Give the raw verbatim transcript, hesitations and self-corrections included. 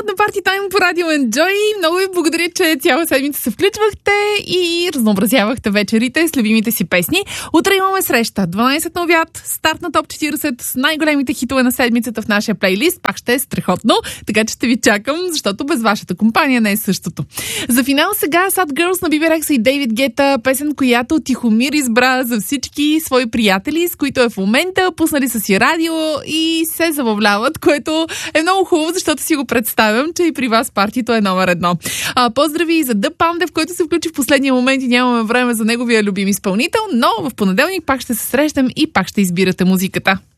на Party Time по радио Enjoy. Много ви благодаря, че цяла седмица се включвахте и разнообразявахте вечерите с любимите си песни. Утре имаме среща. дванайсет на обяд, старт на топ четирийсет с най-големите хитове на седмицата в нашия плейлист. Пак ще е страхотно, така че ще ви чакам, защото без вашата компания не е същото. За финал сега Sad Girls на Биби Рекса и Дейвид Гета, песен, която Тихомир избра за всички свои приятели, с които е в момента, пуснали са си радио и се забавляват, което е много хубаво, защото си го представям, че и при вас партито е номер едно. А, поздрави и за Дъ Пандев, който се включи в последния момент и нямаме време за неговия любим изпълнител, но в понеделник пак ще се срещам и пак ще избирате музиката.